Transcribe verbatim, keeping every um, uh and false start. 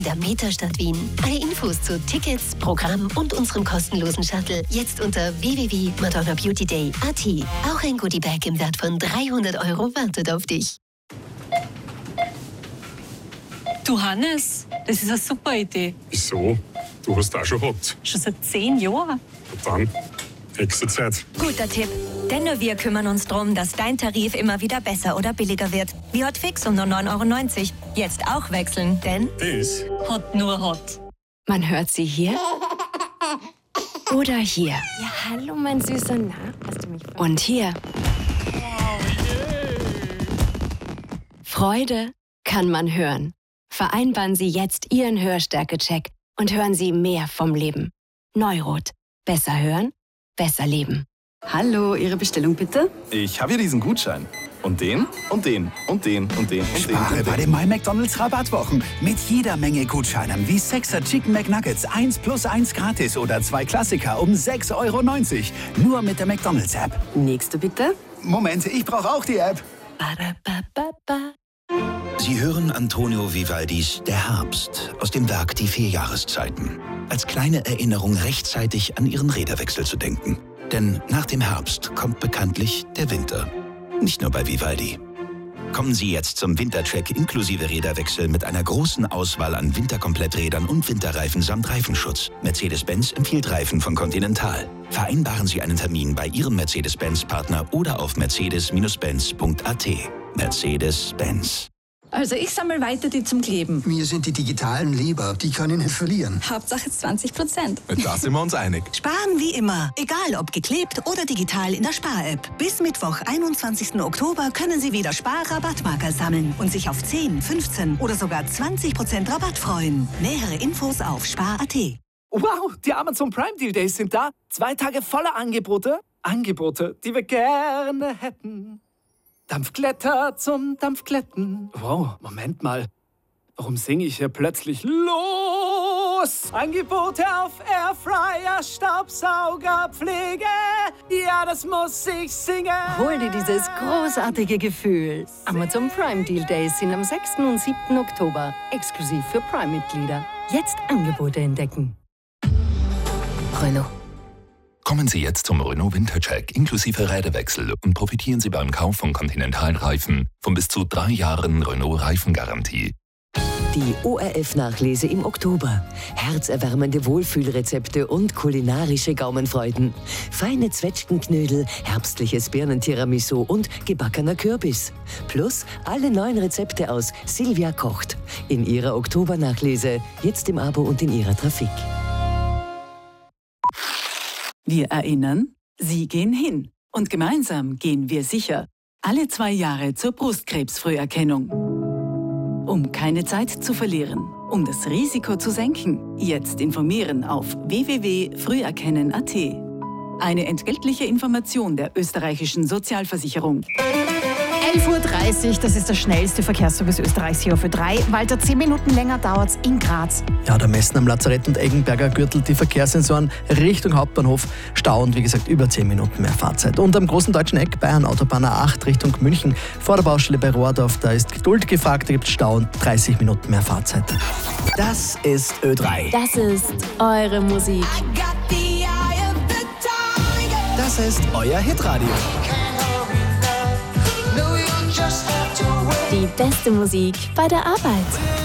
der Metastadt Wien. Alle Infos zu Tickets, Programm und unserem kostenlosen Shuttle jetzt unter w w w punkt madonna beauty day punkt a t. Auch ein Goodiebag im Wert von dreihundert Euro wartet auf dich. Du Hannes, das ist eine super Idee. Wieso? Du hast auch schon gehabt. Schon seit zehn Jahren. Und dann, Hexenzeit. Guter Tipp. Denn nur wir kümmern uns darum, dass dein Tarif immer wieder besser oder billiger wird. Wie Hotfix um nur neun Euro neunzig. Jetzt auch wechseln, denn Das? Hot nur Hot. Man hört sie hier oder hier. Ja, hallo, mein Süßer. Na, hast du mich ver- Und hier. Freude kann man hören. Vereinbaren Sie jetzt Ihren Hörstärke-Check und hören Sie mehr vom Leben. Neurot. Besser hören, besser leben. Hallo, Ihre Bestellung bitte? Ich habe hier diesen Gutschein. Und den, und den, und den, und den, und den. Spare und bei den. den My McDonald's Rabattwochen. Mit jeder Menge Gutscheinen wie sechser Chicken McNuggets eins plus eins gratis oder zwei Klassiker um sechs Euro neunzig. Nur mit der McDonald's App. Nächste bitte. Moment, ich brauche auch die App. Ba-da-ba-ba-ba. Sie hören Antonio Vivaldis Der Herbst aus dem Werk Die vier Jahreszeiten. Als kleine Erinnerung rechtzeitig an Ihren Räderwechsel zu denken. Denn nach dem Herbst kommt bekanntlich der Winter. Nicht nur bei Vivaldi. Kommen Sie jetzt zum Wintercheck inklusive Räderwechsel mit einer großen Auswahl an Winterkompletträdern und Winterreifen samt Reifenschutz. Mercedes-Benz empfiehlt Reifen von Continental. Vereinbaren Sie einen Termin bei Ihrem Mercedes-Benz-Partner oder auf mercedes Benz punkt a t. Mercedes-Benz. Also ich sammle weiter die zum Kleben. Mir sind die digitalen lieber. Die kann ich nicht verlieren. Hauptsache zwanzig Prozent. Da sind wir uns einig. Sparen wie immer. Egal ob geklebt oder digital in der Spar-App. Bis Mittwoch, einundzwanzigsten Oktober, können Sie wieder Spar-Rabattmarker sammeln und sich auf zehn, fünfzehn oder sogar zwanzig Prozent Rabatt freuen. Nähere Infos auf spar punkt a t. Wow, die Amazon Prime Deal Days sind da. Zwei Tage voller Angebote. Angebote, die wir gerne hätten. Dampfkletter zum Dampfkletten. Wow, Moment mal. Warum singe ich hier plötzlich los? Angebote auf Airfryer, Staubsauger, Pflege. Ja, das muss ich singen. Hol dir dieses großartige Gefühl. Amazon Prime Deal Days sind am sechsten und siebten Oktober. Exklusiv für Prime-Mitglieder. Jetzt Angebote entdecken. Renault. Kommen Sie jetzt zum Renault Wintercheck inklusive Räderwechsel und profitieren Sie beim Kauf von Continental-Reifen von bis zu drei Jahren Renault-Reifengarantie. Die O R F-Nachlese im Oktober. Herzerwärmende Wohlfühlrezepte und kulinarische Gaumenfreuden. Feine Zwetschgenknödel, herbstliches Birnentiramisu und gebackener Kürbis. Plus alle neuen Rezepte aus Silvia kocht. In ihrer Oktobernachlese, jetzt im Abo und in ihrer Trafik. Wir erinnern, Sie gehen hin. Und gemeinsam gehen wir sicher. Alle zwei Jahre zur Brustkrebsfrüherkennung. Um keine Zeit zu verlieren, um das Risiko zu senken, jetzt informieren auf w w w punkt früherkennen punkt a t. Eine entgeltliche Information der österreichischen Sozialversicherung. elf Uhr dreißig, das ist der schnellste Verkehrsservice Österreichs hier auf Ö drei. Walter, zehn Minuten länger dauert's in Graz. Ja, da messen am Lazarett und Eggenberger Gürtel die Verkehrssensoren Richtung Hauptbahnhof. Stau und wie gesagt über zehn Minuten mehr Fahrzeit. Und am großen deutschen Eck Bayern Autobahn A acht Richtung München vor der Baustelle bei Rohrdorf, da ist Geduld gefragt, da gibt es Stau und dreißig Minuten mehr Fahrzeit. Das ist Ö drei. Das ist eure Musik. Das ist euer Hitradio. Die beste Musik bei der Arbeit.